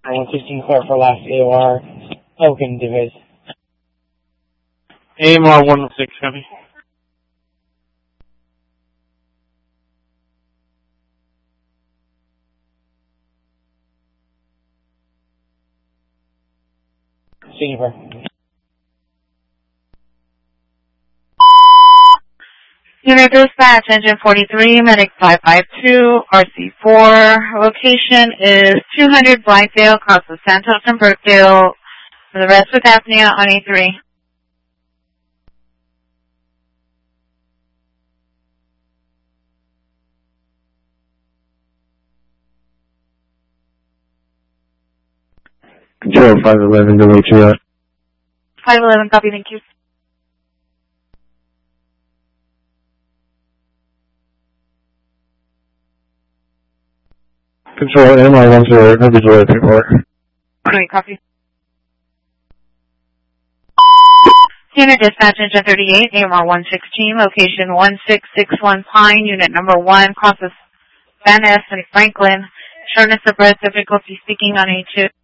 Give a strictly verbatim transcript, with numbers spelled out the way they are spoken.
one sixteen clear for last A O R. Open Diviz. A M R one six, copy. Jennifer. Unit dispatch, engine forty-three, medic five five two, R C four. Location is two hundred Blythedale, across the Santos and Brookdale. For the rest with apnea on A three. Control five eleven, go H U. five eleven, copy, thank you. Control M R one zero, heavy delay report. Great, copy. Unit dispatch, engine thirty-eight, A M R one sixteen, location one six six one Pine, unit number one, crosses Van Ness and Franklin. Shortness of breath, difficulty speaking on A two.